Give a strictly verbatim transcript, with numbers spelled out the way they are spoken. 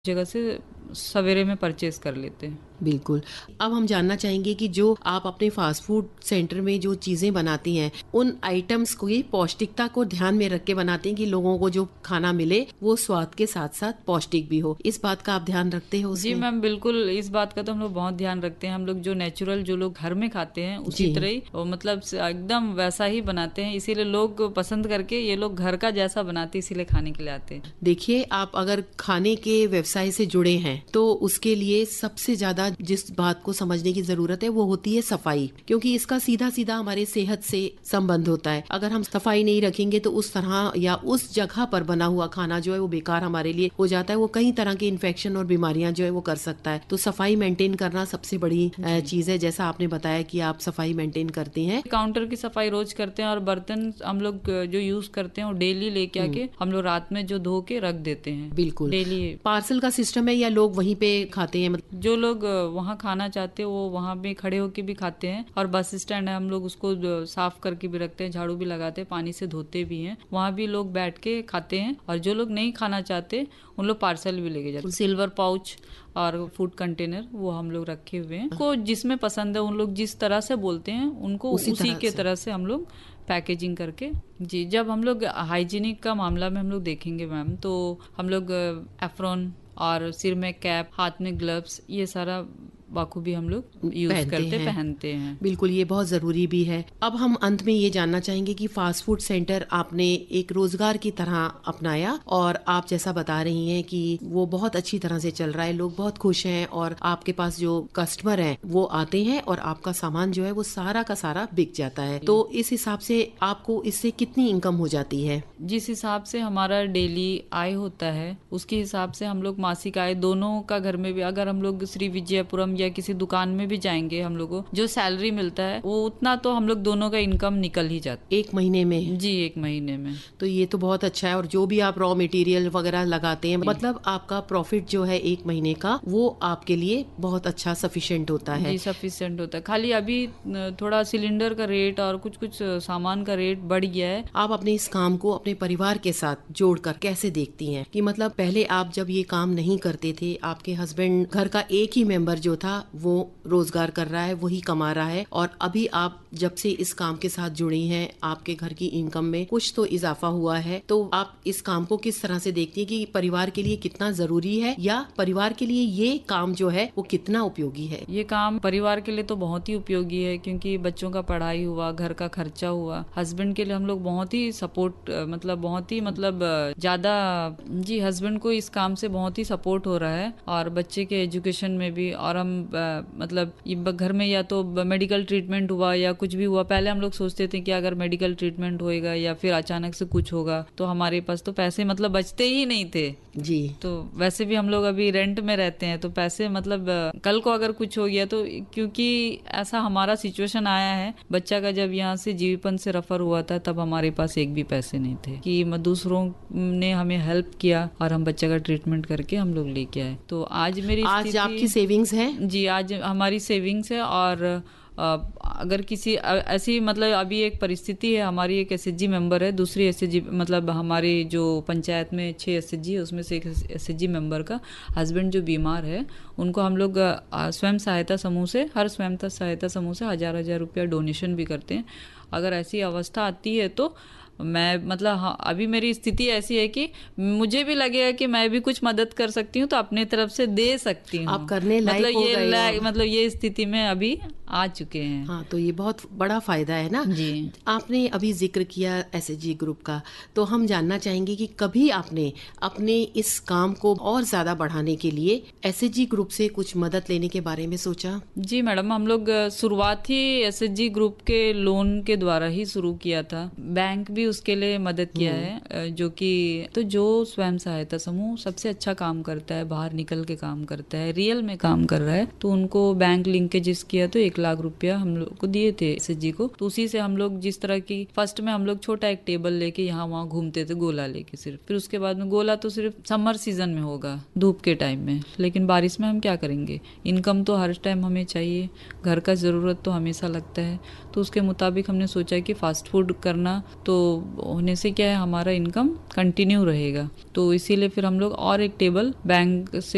जगह से सवेरे में परचेज कर लेते हैं। बिल्कुल। अब हम जानना चाहेंगे कि जो आप अपने फास्ट फूड सेंटर में जो चीज़ें बनाती हैं, उन आइटम्स को ये पौष्टिकता को ध्यान में रख के बनाते हैं कि लोगों को जो खाना मिले वो स्वाद के साथ साथ पौष्टिक भी हो। इस बात का आप ध्यान रखते हो उसमें? जी मैम, बिल्कुल इस बात का तो हम लोग बहुत ध्यान रखते हैं। हम लोग जो नेचुरल जो लोग घर में खाते हैं उसी तरह ही और मतलब एकदम वैसा ही बनाते हैं, इसीलिए लोग पसंद करके ये लोग घर का जैसा बनाते हैं इसीलिए खाने के लिए आते हैं। देखिए, आप अगर खाने के व्यवसाय से जुड़े हैं तो उसके लिए सबसे ज्यादा जिस बात को समझने की जरूरत है वो होती है सफाई, क्योंकि इसका सीधा सीधा हमारे सेहत से संबंध होता है। अगर हम सफाई नहीं रखेंगे तो उस तरह या उस जगह पर बना हुआ खाना जो है वो बेकार हमारे लिए हो जाता है। वो कई तरह के इन्फेक्शन और बीमारियां जो है वो कर सकता है। तो सफाई मेंटेन करना सबसे बड़ी चीज है। जैसा आपने बताया कि आप सफाई मेंटेन करते हैं। काउंटर की सफाई रोज करते हैं और बर्तन हम लोग जो यूज करते हैं वो डेली लेके आके हम लोग रात में जो धो के रख देते हैं। बिल्कुल। डेली पार्सल का सिस्टम है या लोग वहीं पे खाते हैं? जो लोग वहाँ खाना चाहते हैं वो वहाँ पे खड़े होके भी खाते हैं और बस स्टैंड है हम लोग उसको साफ करके भी रखते हैं, झाड़ू भी लगाते हैं, पानी से धोते भी हैं। वहाँ भी लोग बैठ के खाते हैं और जो लोग नहीं खाना चाहते उन लोग पार्सल भी लेके जाते हैं। सिल्वर पाउच और फूड कंटेनर वो हम लोग रखे हुए हैं। को जिसमें पसंद है उन लोग जिस तरह से बोलते हैं उनको उसी, उसी तरह के से। तरह से हम लोग पैकेजिंग करके। जी, जब हम लोग हाइजीनिक का मामला में हम लोग देखेंगे मैम, तो हम लोग एफ्रॉन और सिर में कैप, हाथ में ग्लव्स, ये सारा बाखूबी हम लोग यूज करते हैं, पहनते हैं। बिल्कुल, ये बहुत जरूरी भी है। अब हम अंत में ये जानना चाहेंगे कि फास्ट फूड सेंटर आपने एक रोजगार की तरह अपनाया और आप जैसा बता रही हैं कि वो बहुत अच्छी तरह से चल रहा है, लोग बहुत खुश हैं और आपके पास जो कस्टमर हैं वो आते हैं और आपका सामान जो है वो सारा का सारा बिक जाता है। तो इस हिसाब से आपको इससे कितनी इनकम हो जाती है? जिस हिसाब से हमारा डेली आय होता है उसके हिसाब से हम लोग मासिक आय दोनों का घर में भी, अगर हम लोग श्री विजयपुरम या किसी दुकान में भी जाएंगे हम लोगों को जो सैलरी मिलता है वो उतना तो हम लोग दोनों का इनकम निकल ही जाता है एक महीने में। जी, एक महीने में। तो ये तो बहुत अच्छा है। और जो भी आप रॉ मटेरियल वगैरह लगाते हैं, मतलब आपका प्रॉफिट जो है एक महीने का वो आपके लिए बहुत अच्छा सफिशिएंट होता है। जी, सफिशिएंट होता है। खाली अभी थोड़ा सिलेंडर का रेट और कुछ कुछ सामान का रेट बढ़ गया है। आप अपने इस काम को अपने परिवार के साथ जोड़कर कैसे देखती हैं कि मतलब पहले आप जब ये काम नहीं करते थे, आपके हस्बैंड घर का एक ही मेंबर जो था वो रोजगार कर रहा है, वही कमा रहा है, और अभी आप जब से इस काम के साथ जुड़ी हैं आपके घर की इनकम में कुछ तो इजाफा हुआ है, तो आप इस काम को किस तरह से देखती हैं कि परिवार के लिए कितना जरूरी है या परिवार के लिए ये काम जो है वो कितना उपयोगी है? ये काम परिवार के लिए तो बहुत ही उपयोगी है क्योंकि बच्चों का पढ़ाई हुआ, घर का खर्चा हुआ। हस्बैंड के लिए हम लोग बहुत ही सपोर्ट, मतलब बहुत ही मतलब ज्यादा, जी, हस्बैंड को इस काम से बहुत ही सपोर्ट हो रहा है और बच्चे के एजुकेशन में भी। और हम आ, मतलब घर में या तो मेडिकल ट्रीटमेंट हुआ या कुछ भी हुआ, पहले हम लोग सोचते थे कि अगर मेडिकल ट्रीटमेंट होएगा या फिर अचानक से कुछ होगा तो हमारे पास तो पैसे मतलब बचते ही नहीं थे। जी। तो वैसे भी हम लोग अभी रेंट में रहते हैं तो पैसे मतलब कल को अगर कुछ हो गया तो, क्योंकि ऐसा हमारा सिचुएशन आया है, बच्चा का जब यहाँ से जीवन से रेफर हुआ था तब हमारे पास एक भी पैसे नहीं थे कि दूसरों ने हमें हेल्प किया और हम बच्चा का ट्रीटमेंट करके हम लोग लेके आए। तो आज मेरी आज आपकी सेविंग्स है? जी, आज हमारी सेविंग्स है। और अगर किसी ऐसी मतलब अभी एक परिस्थिति है, हमारी एक एसएचजी मेंबर है, दूसरी एसएचजी मतलब हमारी जो पंचायत में छह एसएचजी है उसमें से एक एसएचजी मेंबर का हस्बैंड जो बीमार है, उनको हम लोग स्वयं सहायता समूह से, हर स्वयं सहायता समूह से हजार हजार रुपया डोनेशन भी करते हैं। अगर ऐसी अवस्था आती है तो मैं मतलब हाँ, अभी मेरी स्थिति ऐसी है कि मुझे भी लगेगा कि मैं भी कुछ मदद कर सकती हूँ तो अपने तरफ से दे सकती हूँ। आप करने लायक मतलब हो ये गए हो। मतलब ये स्थिति में अभी आ चुके हैं। हाँ, तो ये बहुत बड़ा फायदा है ना। जी। आपने अभी जिक्र किया एसएचजी ग्रुप का, तो हम जानना चाहेंगे कि कभी आपने अपने इस काम को और ज्यादा बढ़ाने के लिए एसएचजी ग्रुप से कुछ मदद लेने के बारे में सोचा? जी मैडम, हम लोग शुरुआत ही एसएचजी ग्रुप के लोन के द्वारा ही शुरू किया था। बैंक भी उसके लिए मदद किया है, जो कि तो जो स्वयं सहायता समूह सबसे अच्छा काम करता है, बाहर निकल के काम करता है, रियल में काम कर रहा है, तो उनको बैंक लिंकेजेस किया तो एक लाख रुपया हम लोग को दिए थे एसएचजी को। तो उसी से हम लोग जिस तरह की फर्स्ट में हम लोग छोटा एक टेबल लेके यहाँ वहाँ घूमते थे, गोला लेके सिर्फ। फिर उसके बाद में गोला तो सिर्फ समर सीजन में होगा, धूप के टाइम में, लेकिन बारिश में हम क्या करेंगे, इनकम तो हर टाइम हमें चाहिए, घर का जरूरत तो हमेशा लगता है। तो उसके मुताबिक हमने सोचा कि फास्ट फूड करना तो होने से क्या है, हमारा इनकम कंटिन्यू रहेगा। तो इसीलिए फिर हम लोग और एक टेबल बैंक से